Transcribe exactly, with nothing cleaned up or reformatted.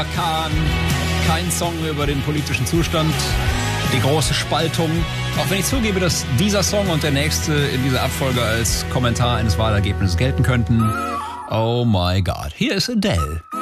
Kahn, kein Song über den politischen Zustand, die große Spaltung. Auch wenn ich zugebe, dass dieser Song und der nächste in dieser Abfolge als Kommentar eines Wahlergebnisses gelten könnten. Oh my God, hier ist Adele.